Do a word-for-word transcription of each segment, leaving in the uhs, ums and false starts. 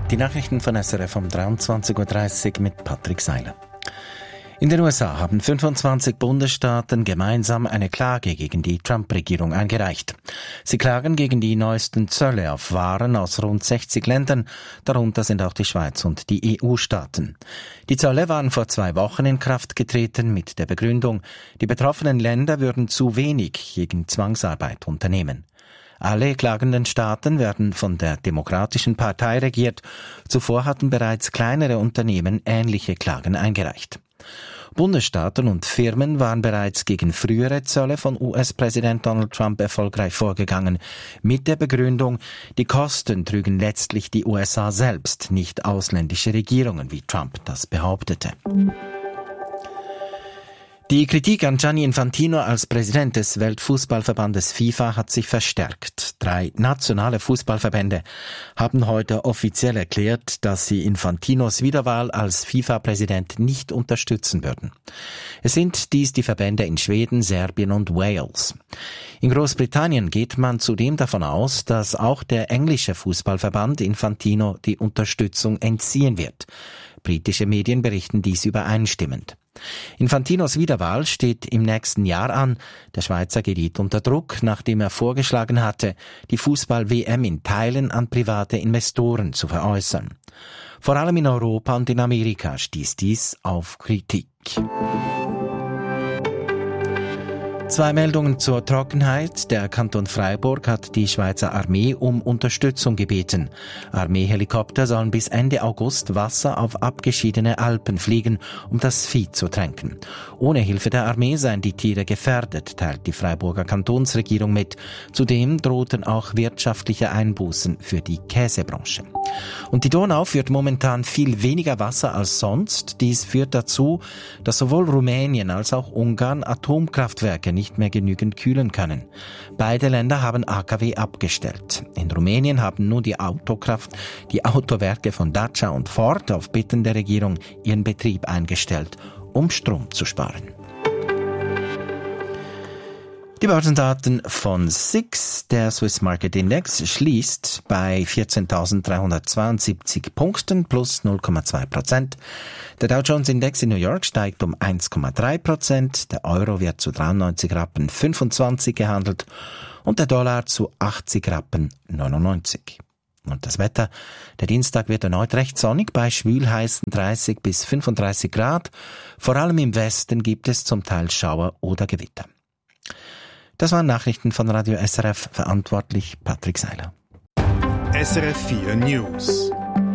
Die Nachrichten von S R F um dreiundzwanzig Uhr dreißig mit Patrick Seiler. In den U S A haben fünfundzwanzig Bundesstaaten gemeinsam eine Klage gegen die Trump-Regierung eingereicht. Sie klagen gegen die neuesten Zölle auf Waren aus rund sechzig Ländern, darunter sind auch die Schweiz und die E U-Staaten. Die Zölle waren vor zwei Wochen in Kraft getreten mit der Begründung, die betroffenen Länder würden zu wenig gegen Zwangsarbeit unternehmen. Alle klagenden Staaten werden von der Demokratischen Partei regiert. Zuvor hatten bereits kleinere Unternehmen ähnliche Klagen eingereicht. Bundesstaaten und Firmen waren bereits gegen frühere Zölle von U S-Präsident Donald Trump erfolgreich vorgegangen, mit der Begründung, die Kosten trügen letztlich die U S A selbst, nicht ausländische Regierungen, wie Trump das behauptete. Die Kritik an Gianni Infantino als Präsident des Weltfußballverbandes FIFA hat sich verstärkt. Drei nationale Fußballverbände haben heute offiziell erklärt, dass sie Infantinos Wiederwahl als FIFA-Präsident nicht unterstützen würden. Es sind dies die Verbände in Schweden, Serbien und Wales. In Großbritannien geht man zudem davon aus, dass auch der englische Fußballverband Infantino die Unterstützung entziehen wird. Britische Medien berichten dies übereinstimmend. Infantinos Wiederwahl steht im nächsten Jahr an. Der Schweizer geriet unter Druck, nachdem er vorgeschlagen hatte, die Fußball-W M in Teilen an private Investoren zu veräußern. Vor allem in Europa und in Amerika stieß dies auf Kritik. Zwei Meldungen zur Trockenheit. Der Kanton Freiburg hat die Schweizer Armee um Unterstützung gebeten. Armeehelikopter sollen bis Ende August Wasser auf abgeschiedene Alpen fliegen, um das Vieh zu tränken. Ohne Hilfe der Armee seien die Tiere gefährdet, teilt die Freiburger Kantonsregierung mit. Zudem drohten auch wirtschaftliche Einbußen für die Käsebranche. Und die Donau führt momentan viel weniger Wasser als sonst. Dies führt dazu, dass sowohl Rumänien als auch Ungarn Atomkraftwerke nicht mehr genügend kühlen können. Beide Länder haben A K W abgestellt. In Rumänien haben nur die Autokraft, die Autowerke von Dacia und Ford auf Bitten der Regierung ihren Betrieb eingestellt, um Strom zu sparen. Die Börsendaten von S I X, der Swiss Market Index, schließt bei vierzehntausenddreihundertzweiundsiebzig Punkten plus null Komma zwei Prozent. Der Dow Jones Index in New York steigt um eins Komma drei Prozent. Der Euro wird zu dreiundneunzig Rappen fünfundzwanzig gehandelt und der Dollar zu achtzig Rappen neunundneunzig. Und das Wetter, der Dienstag wird erneut recht sonnig bei schwülheißen dreißig bis fünfunddreißig Grad. Vor allem im Westen gibt es zum Teil Schauer oder Gewitter. Das waren Nachrichten von Radio S R F, verantwortlich Patrick Seiler. S R F vier News.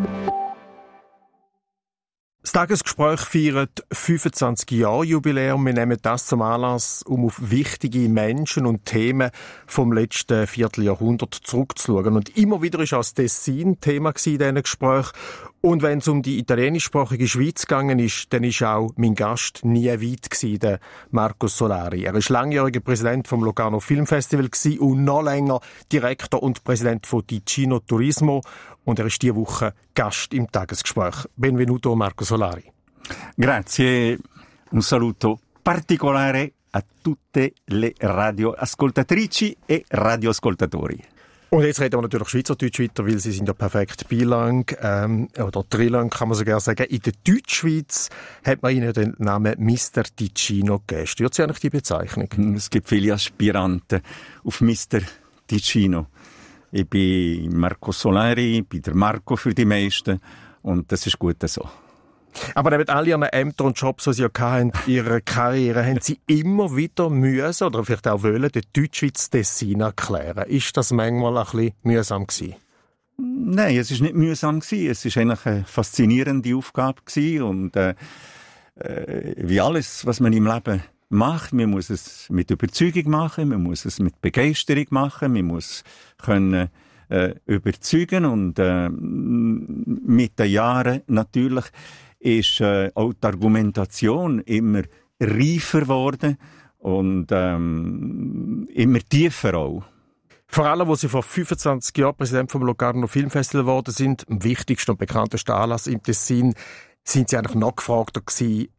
Das Tagesgespräch feiert fünfundzwanzig Jahre Jubiläum. Wir nehmen das zum Anlass, um auf wichtige Menschen und Themen vom letzten Vierteljahrhundert zurückzuschauen. Und immer wieder war auch das Tessin Thema in diesen Gesprächen. Und wenn es um die italienischsprachige Schweiz gegangen ist, dann ist auch mein Gast nie weit gewesen, der Marco Solari. Er war langjähriger Präsident vom Locarno Filmfestival gewesen und noch länger Direktor und Präsident von Ticino Turismo. Und er ist diese Woche Gast im Tagesgespräch. Benvenuto Marco Solari. Grazie. Un saluto particolare a tutte le radioascoltatrici e radioascoltatori. Und jetzt reden wir natürlich Schweizerdeutsch weiter, weil Sie sind ja perfekt bilang, ähm, oder trilang kann man sogar sagen. In der Deutschschweiz hat man Ihnen den Namen Mister Ticino gegeben. Stört Sie eigentlich die Bezeichnung? Es gibt viele Aspiranten auf Mister Ticino. Ich bin Marco Solari, ich bin der Marco für die meisten und das ist gut so. Aber neben all Ihren Ämtern und Jobs, die Sie ja hatten, in Ihrer Karriere, haben Sie immer wieder müssen oder vielleicht auch wollen, den Deutschschweiz Tessin erklären. Ist das manchmal ein bisschen mühsam gewesen? Nein, es war nicht mühsam gewesen. Es war eigentlich eine faszinierende Aufgabe gewesen und äh, äh, wie alles, was man im Leben macht, man muss es mit Überzeugung machen, man muss es mit Begeisterung machen, man muss können äh, überzeugen und äh, mit den Jahren natürlich ist äh, auch die Argumentation immer reifer geworden und ähm, immer tiefer auch. Vor allem, wo Sie vor fünfundzwanzig Jahren Präsident vom Locarno Filmfestival geworden sind, am wichtigsten und bekanntesten Anlass im Tessin, sind Sie eigentlich noch gefragter gewesen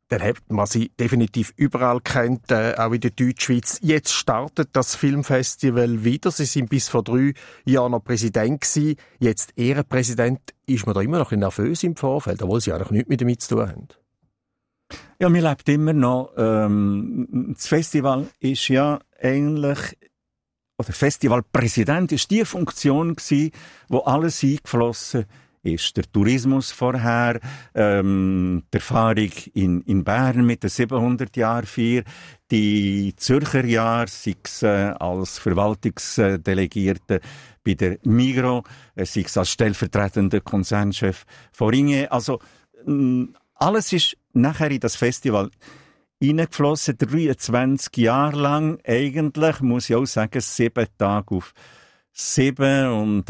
dann hat man sie definitiv überall kennt, äh, auch in der Deutschschweiz. Jetzt startet das Filmfestival wieder. Sie sind bis vor drei Jahren noch Präsident gewesen. Jetzt Ehrenpräsident. Ist man da immer noch nervös im Vorfeld, obwohl Sie eigentlich nichts mit damit zu tun haben? Ja, mir lebt immer noch. Ähm, das Festival ist ja eigentlich, oder Festivalpräsident ist die Funktion gewesen, wo alles eingeflossen ist. Der Tourismus vorher, ähm, die Erfahrung in, in Bern mit der siebenhundert-Jahr-Feier, die Zürcher Jahre, sei es äh, als Verwaltungsdelegierte bei der Migros, äh, sei es als stellvertretender Konzernchef von Ringier. Also, mh, alles ist nachher in das Festival hineingeflossen, dreiundzwanzig Jahre lang. Eigentlich, muss ich auch sagen, sieben Tage auf sieben und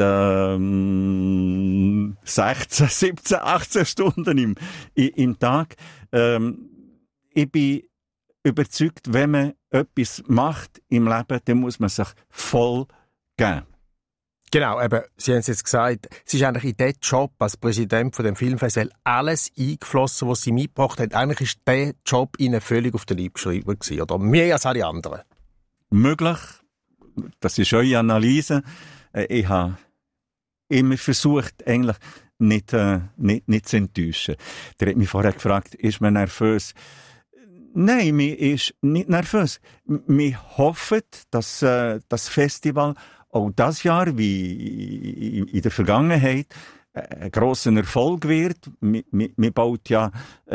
ähm, sechzehn, siebzehn, achtzehn Stunden im, im Tag. Ähm, ich bin überzeugt, wenn man etwas macht im Leben, dann muss man sich voll geben. Genau, eben, Sie haben es jetzt gesagt, es ist eigentlich in diesen Job als Präsident von dem Filmfestival alles eingeflossen, was Sie mitgebracht haben. Eigentlich ist dieser Job Ihnen völlig auf den Leib geschrieben gewesen, oder mehr als alle anderen? Möglich. Das ist eure Analyse. Ich habe immer versucht, eigentlich nicht, äh, nicht, nicht zu enttäuschen. Der hat mich vorher gefragt, ist man nervös? Nein, mir ist nicht nervös. Wir hoffen, dass äh, das Festival auch dieses Jahr, wie in der Vergangenheit, ein grosser Erfolg wird. Man baut ja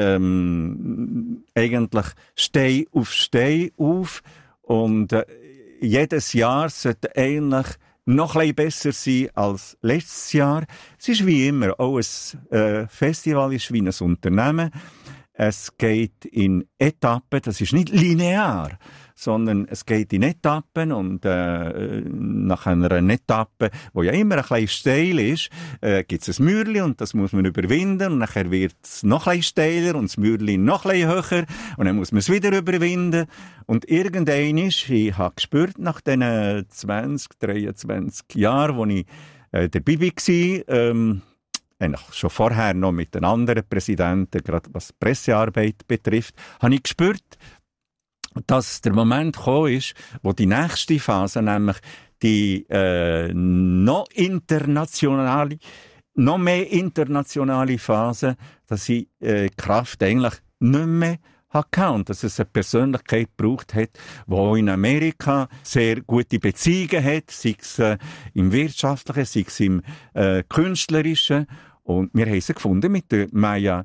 ähm, eigentlich Stein auf Stein auf und äh, jedes Jahr sollte eigentlich noch ein bisschen besser sein als letztes Jahr. Es ist wie immer, auch ein äh, Festival ist wie ein Unternehmen. Es geht in Etappen, das ist nicht linear, sondern es geht in Etappen und äh, nach einer Etappe, wo ja immer ein bisschen steil ist, äh, gibt es ein Mürli und das muss man überwinden und nachher wird es noch ein bisschen steiler und das Mürli noch ein bisschen höher und dann muss man es wieder überwinden und irgendwann ist, ich habe gespürt nach diesen zwanzig, dreiundzwanzig Jahren, wo ich äh, dabei war, ähm, eigentlich schon vorher noch mit den anderen Präsidenten, gerade was Pressearbeit betrifft, habe ich gespürt, dass der Moment gekommen ist, wo die nächste Phase, nämlich die äh, noch internationale, noch mehr internationale Phase, dass sie äh, Kraft eigentlich nicht mehr hatte und dass es eine Persönlichkeit gebraucht hat, die in Amerika sehr gute Beziehungen hat, sei es äh, im Wirtschaftlichen, sei es im äh, Künstlerischen. Und wir haben sie gefunden mit der Maya